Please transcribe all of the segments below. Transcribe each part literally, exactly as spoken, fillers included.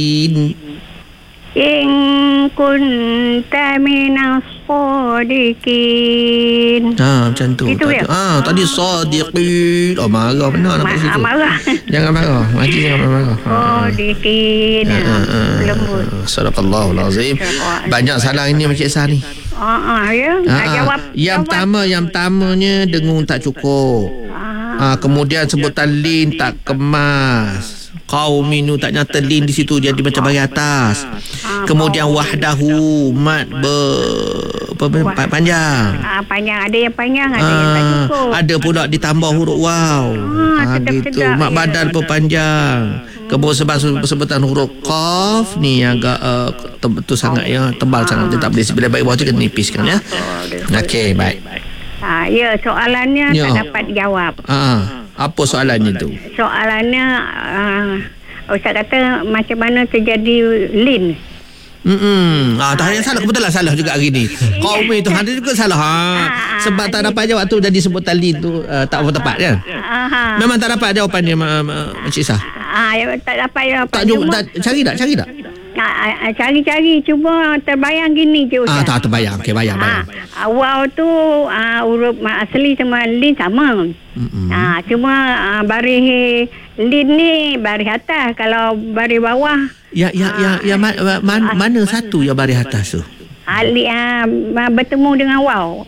In kunta minas sadiqin. Ha, macam tu. Itu tadi, ya? ah, tadi sadiqin. Oh, marah benar nak Ma- kat situ. marah. Jangan marah. Haji jangan marah. Ha. Sadiqin. Lembut. Sadaqallahul azim. Banyak salah ini Encik Sah ni. Ah, ah, ya. Ha, Ah, jawab. yang jawab. pertama, yang pertamanya dengung tak cukup. Ah, Ha, kemudian sebutan lin tak kemas. Kaum minu tak nyata lin di situ jadi macam baris atas. Kemudian wahdahu mat ber, ber, ber panjang. ah, panjang. Ada yang panjang, ada yang tak Ah, cukup. ada pula ditambah huruf waw. Ah, Ah, gitu. sedap-sedap, Mak ya. badan pun panjang. Kemudian sebab sebutan huruf qaf ni yang agak uh, betul sangat ya, tebal sangat, dia tak boleh bila baik bawah tu kena nipiskan ya. Okey, baik. Ah, ya, soalannya Ya. tak dapat jawab. Ah, apa soalannya tu? Soalannya uh, Ustaz kata macam mana terjadi lin. Hmm, ah, tak payah salah, kebetulan salah juga hari ni. Kaum itu ada juga salah. Ha. Sebab tak dapat jawab tu jadi sebutan lin tu uh, tak apa tepat kan? Aha. Memang tak dapat jawapannya ma- ma- Encik Sah. Ah, ya, tak dapat jawab. Tak jumpa, tak, cari tak, cari tak? Ah, ah, cari-cari cuba terbayang gini je Ah, Ustaz. tak terbayang. Okey, bayang, bayang. Ah, wow tu ah, huruf ah, asli sama lin sama. Mm-mm. Ah, cuma ah, baris lin ni baris atas, kalau baris bawah Ya, ya, ya, ya ma, ma, mana satu yang baris atas tu? Ali ah, bertemu dengan wow.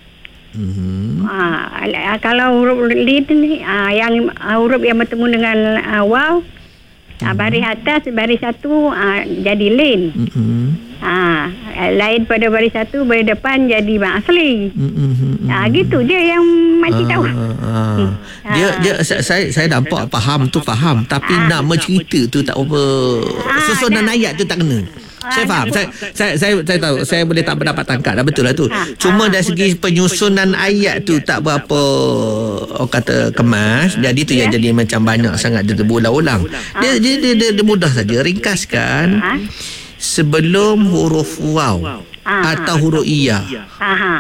Hmm. Ah, ah, kalau huruf lin ni ah, yang ah, huruf yang bertemu dengan ah, wow, ah, baris atas baris satu ah, jadi lin. Hmm. Ah, lain pada baris satu, baris depan jadi mak asli. Hmm. Ah, gitu je yang makcik tahu. Ah, dia dia saya saya, saya nampak faham tu faham, tapi nak mencerita tu tak apa. Susunan ayat tu tak kena. Saya faham. Saya, saya saya saya tahu. Saya boleh tak berdapat tangkap dah, betul lah tu. Cuma dari segi penyusunan ayat tu tak berapa orang kata kemas. Jadi tu yang jadi macam banyak sangat dia berulang-ulang. Dia dia dia, dia, dia mudah saja ringkaskan. Sebelum huruf waw atau huruf iya Aha.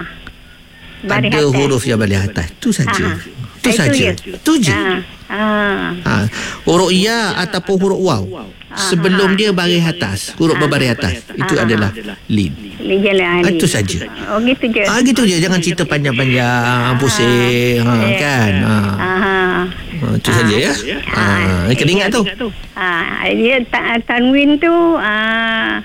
Baris ada atas. huruf yang baris atas. Tu saja. Aha. Tu Itu saja. je. Tu je. Ah. Ha, huruf iya ataupun huruf waw. Sebelum dia baris atas, huruf berbaris atas, itu adalah lin. Ni jalan Ah, ni. itu saja. Oh, gitu je. Ah, gitu je. Jangan cerita panjang-panjang, pusing, ha, kan. Ha. Aha. Ha, itu saja ya. Ha, kena ingat tu. Ah, dia ta- tanwin tu ah,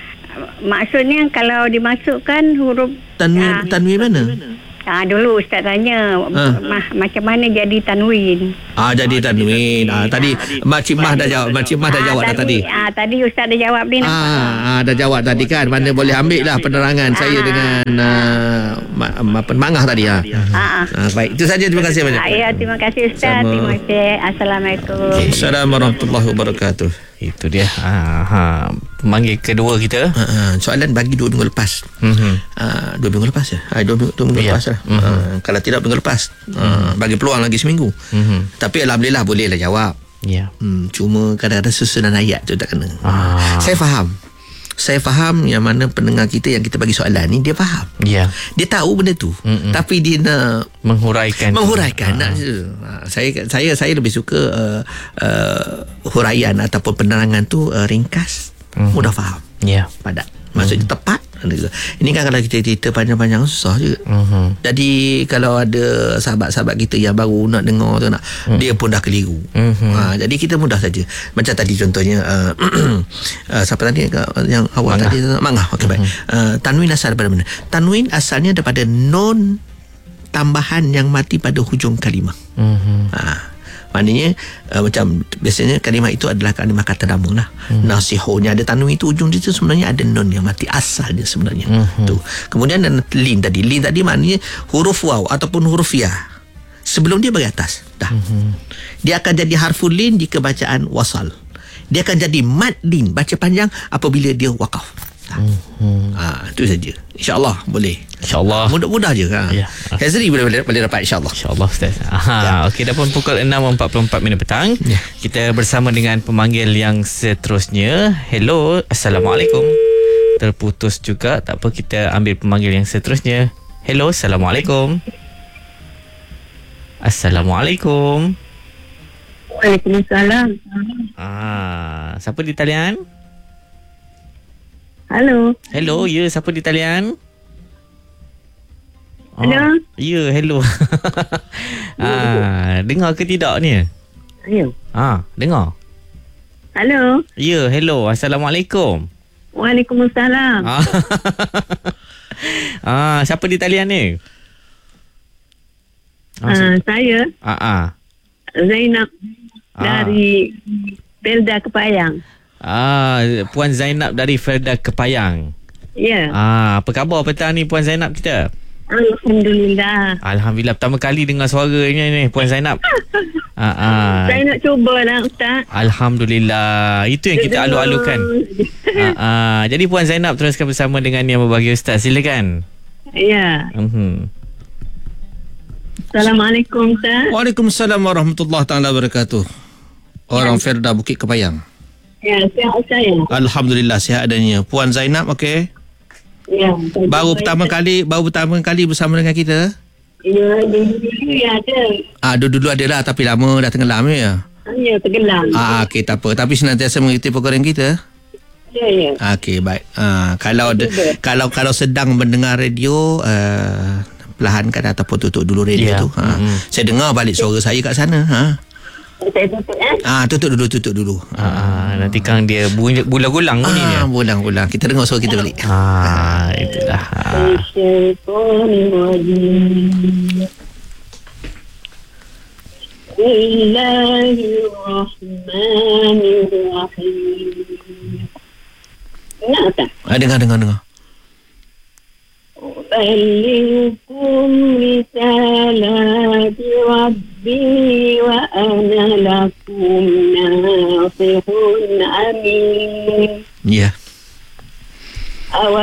maksudnya kalau dimasukkan huruf Tanwin, tanwin mana? ah, dulu Ustaz tanya Ah. ma- macam mana jadi tanwin. Ah, jadi tanwin. Ah, tadi Makcik Mah dah jawab. Makcik Mah dah Ah, jawab dah tadi. Ah, tadi Ustaz dah jawab ni nampak. Ah, ah, dah jawab tadi kan. Mana boleh ambil lah penerangan saya dengan uh, ma- ma- Mangah tadi. Ha. Ah, ah. Ah, baik, itu saja. Terima kasih banyak. Ah, ya, terima kasih Ustaz. Sama. Terima kasih. Assalamualaikum. Assalamualaikum warahmatullahi wabarakatuh. Itu dia. Ha, ha. Pemanggil kedua kita. Ha, ha, soalan bagi dua minggu lepas. Mm-hmm. Uh, dua minggu lepas ya? Ha, dua, dua minggu Ya. lepas lah. Mhm. Uh, kalau tidak minggu lepas. Uh, bagi peluang lagi seminggu. Mhm. Tapi Alhamdulillah bolehlah jawab. Ya. Hmm, cuma kadang-kadang susunan ayat tu tak kena. Ah. Saya faham. Saya faham yang mana pendengar kita yang kita bagi soalan ni dia faham. Ya. Dia tahu benda tu. Mm-mm. Tapi dia nak Menghuraikan. menghuraikan. Ah. Nak, ha, saya saya saya lebih suka uh, uh, huraian ataupun penerangan tu uh, ringkas, Mhm. mudah faham, Ya. padat. Maksudnya tepat. Ini kan kalau kita cerita panjang-panjang susah juga. Mhm. Jadi kalau ada sahabat-sahabat kita yang baru nak dengar tu nak, hmm. dia pun dah keliru. Mhm. Ha, jadi kita mudah saja. Macam tadi contohnya uh, uh, siapa tadi yang awal Mangah. tadi Mangah. Okey, baik. Uh, tanwin asal daripada mana? Tanwin asalnya daripada non tambahan yang mati pada hujung kalimah. Mhm. Ha, maknanya uh, macam biasanya kalimah itu adalah kalimah kata nama lah. Hmm. Nasihonya ada tanwin itu ujung dia tu sebenarnya ada non yang mati asalnya sebenarnya. Hmm. Tu. Kemudian ada lin tadi. Lin tadi maknanya huruf waw ataupun huruf ya. Sebelum dia bagi atas. Dah. Hmm. Dia akan jadi harful lin jika bacaan wasal. Dia akan jadi mad lin baca panjang apabila dia wakaf. Hmm. Ha, itu saja. InsyaAllah boleh. InsyaAllah. Mudah-mudah je. Ha. Ya. Hazri boleh, boleh, boleh dapat insyaAllah. InsyaAllah Ustaz. Aha, ya. Okey, dah pun pukul enam empat puluh empat minit petang. Ya. Kita bersama dengan pemanggil yang seterusnya. Hello, Assalamualaikum. Terputus juga. Tak apa, kita ambil pemanggil yang seterusnya. Hello, Assalamualaikum. Assalamualaikum. Waalaikumsalam. Ah, siapa di talian? Halo. Hello, ya, siapa di talian? Hello. Ya, hello. ah, dengar ke tidak ni? Ya. Ah, dengar. Halo. Ya, hello. Assalamualaikum. Waalaikumsalam. Ah, ah siapa di talian ni? Ah, uh, saya Ah, ah. Zainab Ah. dari Belda Kepayang. Ah, Puan Zainab dari Felda Kepayang. Ya. Ah, apa khabar petang ni Puan Zainab kita? Alhamdulillah. Alhamdulillah, pertama kali dengar suaranya ni Puan Zainab. ah, ah. Saya nak cuba lah Ustaz. Alhamdulillah. Itu yang kita alu-alukan. ah, ah. Jadi Puan Zainab teruskan bersama dengan Yang Berbahaya Ustaz. Silakan. Ya. Mhm. Assalamualaikum Ustaz. Waalaikumsalam warahmatullahi taala wabarakatuh. Orang Felda Bukit Kepayang. Ya, sihat saya. Alhamdulillah sihat adanya. Puan Zainab okey. Ya. Baru pertama kali baru pertama kali bersama dengan kita. Ya, dulu ya ada. Ah dulu-dulu ada lah tapi lama dah tenggelam ya. Ya, tenggelam. Ah okey tak apa tapi senantiasa mengikuti program kita. Ya, ya. Ah, okey baik. Ah kalau de, kalau kalau sedang mendengar radio uh, perlahankan ataupun tutup dulu radio Ya. tu. Ha. Mm-hmm. Saya dengar balik suara saya kat sana. Ha. Saya tutup eh. Ah tutup dulu tutup dulu. Ah, nanti Kang dia bu- bulang-bulang bunyinya. Ah bulang-bulang. Kita dengar suara kita balik. Ah, itulah. Ah. Syaitanirrajim. Bismillahirrahmanirrahim. Dengar tak? Ah dengar dengar dengar. أبلغكم رسالات ربي وأنا لكم ناصح أمين. Ya. أو